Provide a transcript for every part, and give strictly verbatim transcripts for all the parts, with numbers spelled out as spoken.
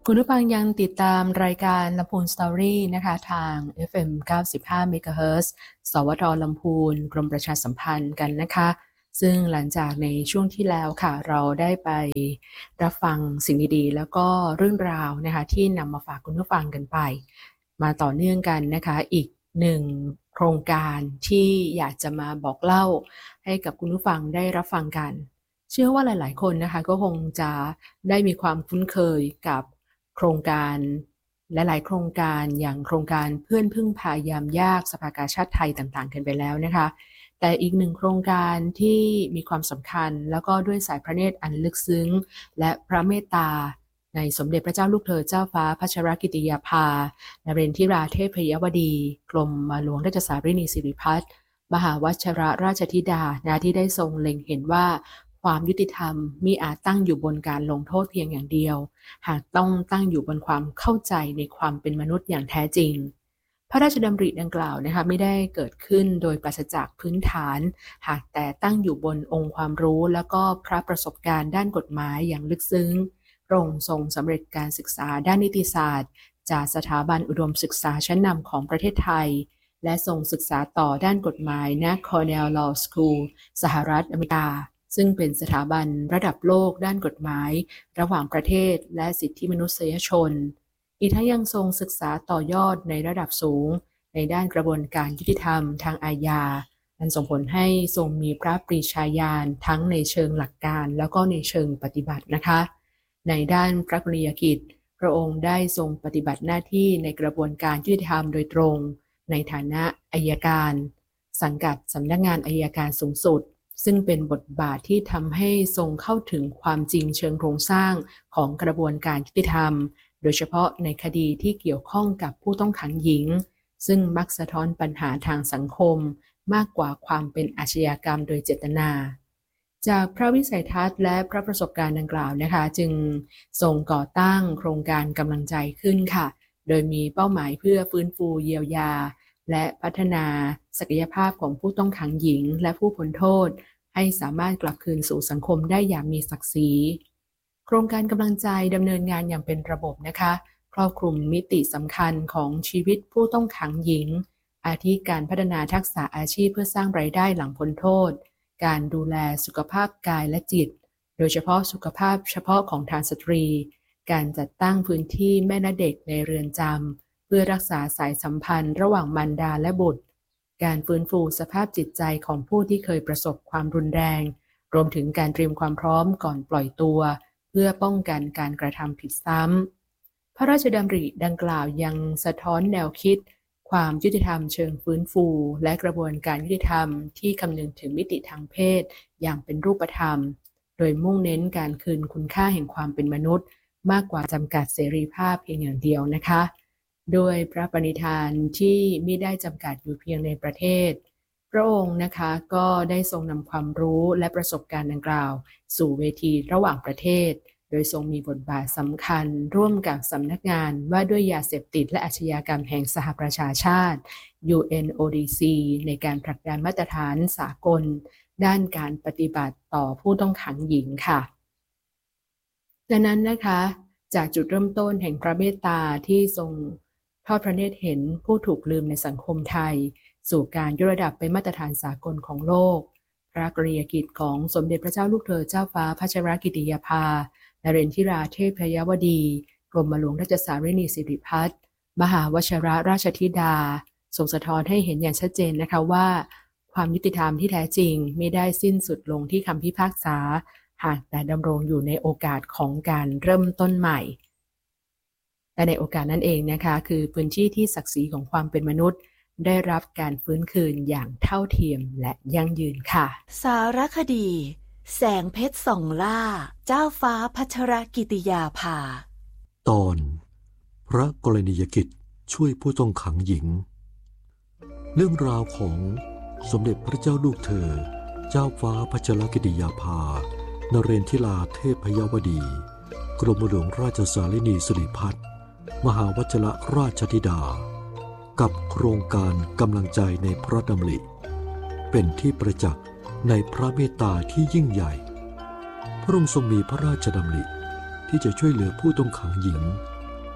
คุณผู้ฟังยังติดตามรายการลำพูนสตอรี่นะคะทาง เอฟ เอ็ม เก้าสิบห้า เมกะเฮิรตซ์ สวทลำพูนกรมประชาสัมพันธ์กันนะคะซึ่งหลังจากในช่วงที่แล้วค่ะเราได้ไปรับฟังสิ่งดีๆแล้วก็เรื่องราวนะคะที่นำมาฝากคุณผู้ฟังกันไปมาต่อเนื่องกันนะคะอีกหนึ่งโครงการที่อยากจะมาบอกเล่าให้กับคุณผู้ฟังได้รับฟังกันเชื่อว่าหลายๆคนนะคะก็คงจะได้มีความคุ้นเคยกับโครงการและหลายโครงการอย่างโครงการเพื่อนพึ่งพายามยากสภากาชาติไทยต่างๆกันไปแล้วนะคะแต่อีกหนึ่งโครงการที่มีความสำคัญแล้วก็ด้วยสายพระเนตรอันลึกซึ้งและพระเมตตาในสมเด็จพระเจ้าลูกเธอเจ้าฟ้าพัชรกิติยาภานเรนทิราเทพยวดีกรมหลวงราชสารินีสิริพัฒน์มหาวชิรราชธิดานะที่ได้ทรงเล็งเห็นว่าความยุติธรรมมิอาจตั้งอยู่บนการลงโทษเพียงอย่างเดียวหากต้องตั้งอยู่บนความเข้าใจในความเป็นมนุษย์อย่างแท้จริงพระราชดำริดังกล่าวนะคะไม่ได้เกิดขึ้นโดยปราศจากพื้นฐานหากแต่ตั้งอยู่บนองค์ความรู้แล้วก็พระประสบการณ์ด้านกฎหมายอย่างลึกซึ้งพระองค์ทรงสำเร็จการศึกษาด้านนิติศาสตร์จากสถาบันอุดมศึกษาชั้นนำของประเทศไทยและทรงศึกษาต่อด้านกฎหมายณ Cornell Law School สหรัฐอเมริกาซึ่งเป็นสถาบันระดับโลกด้านกฎหมายระหว่างประเทศและสิทธิมนุษยชนอีกทั้งยังทรงศึกษาต่อยอดในระดับสูงในด้านกระบวนการยุติธรรมทางอาญาอันส่งผลให้ทรงมีพระปรีชาญาณทั้งในเชิงหลักการแล้วก็ในเชิงปฏิบัตินะคะในด้านพระกรณียกิจพระองค์ได้ทรงปฏิบัติหน้าที่ในกระบวนการยุติธรรมโดยตรงในฐานะอัยการสังกัดสำนักงานอัยการสูงสุดซึ่งเป็นบทบาทที่ทำให้ทรงเข้าถึงความจริงเชิงโครงสร้างของกระบวนการยุติธรรมโดยเฉพาะในคดีที่เกี่ยวข้องกับผู้ต้องขังหญิงซึ่งมักสะท้อนปัญหาทางสังคมมากกว่าความเป็นอาชญากรรมโดยเจตนาจากพระวิสัยทัศน์และพระประสบการณ์ดังกล่าวนะคะจึงทรงก่อตั้งโครงการกำลังใจขึ้นค่ะโดยมีเป้าหมายเพื่อฟื้นฟูเยียวยาและพัฒนาศักยภาพของผู้ต้องขังหญิงและผู้พ้นโทษให้สามารถกลับคืนสู่สังคมได้อย่างมีศักดิ์ศรีโครงการกำลังใจดำเนินงานอย่างเป็นระบบนะคะครอบคลุมมิติสำคัญของชีวิตผู้ต้องขังหญิงอาทิการพัฒนาทักษะอาชีพเพื่อสร้างรายได้หลังพ้นโทษการดูแลสุขภาพกายและจิตโดยเฉพาะสุขภาพเฉพาะของทางสตรีการจัดตั้งพื้นที่แม่และเด็กในเรือนจำเพื่อรักษาสายสัมพันธ์ระหว่างมารดาและบุตรการฟื้นฟูสภาพจิตใจของผู้ที่เคยประสบความรุนแรงรวมถึงการเตรียมความพร้อมก่อนปล่อยตัวเพื่อป้องกันการกระทำผิดซ้ำพระราชดำริดังกล่าวยังสะท้อนแนวคิดความยุติธรรมเชิงฟื้นฟูและกระบวนการยุติธรรมที่คำนึงถึงมิติทางเพศอย่างเป็นรูปธรรมโดยมุ่งเน้นการคืนคุณค่าแห่งความเป็นมนุษย์มากกว่าจำกัดเสรีภาพเพียงอย่างเดียวนะคะโดยพระปณิธานที่มิได้จำกัดอยู่เพียงในประเทศพระองค์นะคะก็ได้ทรงนำความรู้และประสบการณ์ดังกล่าวสู่เวทีระหว่างประเทศโดยทรงมีบทบาทสำคัญร่วมกับสำนักงานว่าด้วยยาเสพติดและอาชญากรรมแห่งสหประชาชาติ ยู เอ็น โอ ดี ซี ในการผลักดันมาตรฐานสากลด้านการปฏิบัติต่อผู้ต้องขังหญิงค่ะดังนั้นนะคะจากจุดเริ่มต้นแห่งพระเมตตาที่ทรงทอดพระเนตรเห็นผู้ถูกลืมในสังคมไทยสู่การยกระดับเป็นมาตรฐานสากลของโลกพระกรณียกิจของสมเด็จพระเจ้าลูกเธอเจ้าฟ้าพัชรกิติยาภานเรนทิราเทพยวดีกรมหลวงราชสารินีสิริพัฒน์มหาวชิรราชธิดาทรงสะท้อนให้เห็นอย่างชัดเจนนะคะว่าความยุติธรรมที่แท้จริงไม่ได้สิ้นสุดลงที่คำพิพากษาหากแต่ดำรงอยู่ในโอกาสของการเริ่มต้นใหม่และในโอกาสนั้นเองนะคะคือพื้นที่ที่ศักดิ์ศรีของความเป็นมนุษย์ได้รับการฟื้นคืนอย่างเท่าเทียมและยั่งยืนค่ะสารคดีแสงเพชรส่องล่าเจ้าฟ้าพัชรกิติยาภาตอนพระกรณียกิจช่วยผู้ต้องขังหญิงเรื่องราวของสมเด็จพระเจ้าลูกเธอเจ้าฟ้าพัชรกิติยาภานเรนทิราเทพยวดีกรมหลวงราชสารินีสิริพัฒน์มหาวชิรราชธิดากับโครงการกำลังใจในพระดำริเป็นที่ประจักษ์ในพระเมตตาที่ยิ่งใหญ่พระองค์ทรงมีพระราชดำริที่จะช่วยเหลือผู้ต้องขังหญิง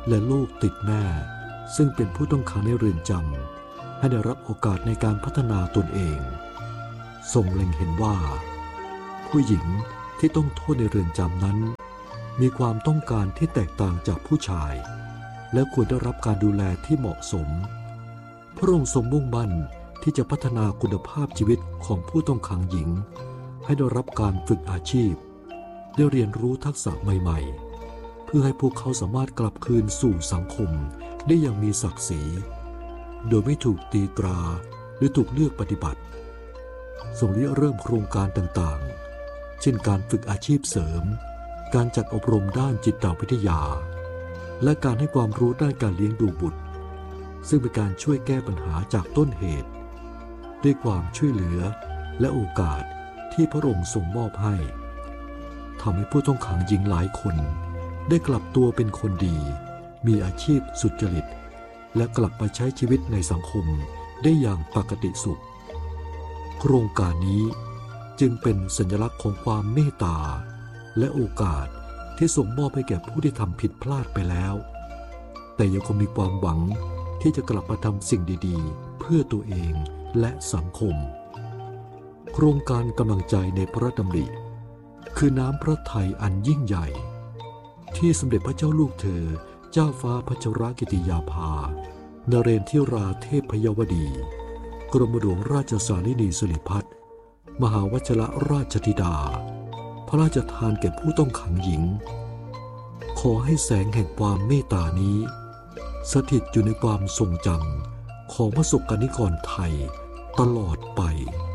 และลูกติดแม่ซึ่งเป็นผู้ต้องขังในเรือนจำให้ได้รับโอกาสในการพัฒนาตนเองทรงเล็งเห็นว่าผู้หญิงที่ต้องโทษในเรือนจำนั้นมีความต้องการที่แตกต่างจากผู้ชายและควรได้รับการดูแลที่เหมาะสมพระองค์ทรงมุ่งมั่นที่จะพัฒนาคุณภาพชีวิตของผู้ต้องขังหญิงให้ได้รับการฝึกอาชีพได้เรียนรู้ทักษะใหม่ๆเพื่อให้พวกเขาสามารถกลับคืนสู่สังคมได้อย่างมีศักดิ์ศรีโดยไม่ถูกตีตราหรือถูกเลือกปฏิบัติทรงริเริ่มโครงการต่างๆเช่นการฝึกอาชีพเสริมการจัดอบรมด้านจิตวิทยาและการให้ความรู้ด้านการเลี้ยงดูบุตรซึ่งเป็นการช่วยแก้ปัญหาจากต้นเหตุด้วยความช่วยเหลือและโอกาสที่พระองค์ทรงมอบให้ทำให้ผู้ต้องขังหญิงหลายคนได้กลับตัวเป็นคนดีมีอาชีพสุจริตและกลับมาใช้ชีวิตในสังคมได้อย่างปกติสุขโครงการนี้จึงเป็นสัญลักษณ์ของความเมตตาและโอกาสที่ทรงมอบให้แก่ผู้ที่ทำผิดพลาดไปแล้วแต่ยังคงมีความหวังที่จะกลับมาทำสิ่งดีๆเพื่อตัวเองและสังคมโครงการกำลังใจในพระดำริคือน้ำพระทัยอันยิ่งใหญ่ที่สมเด็จพระเจ้าลูกเธอเจ้าฟ้าพัชรกิติยาภานเรนทิราเทพยวดีกรมหลวงราชสารินีสิริพัฒน์มหาวชิรราชธิดาพระราชทานแก่ผู้ต้องขังหญิงขอให้แสงแห่งความเมตตานี้สถิตอยู่ในความทรงจำของพระสกนิกรไทยตลอดไป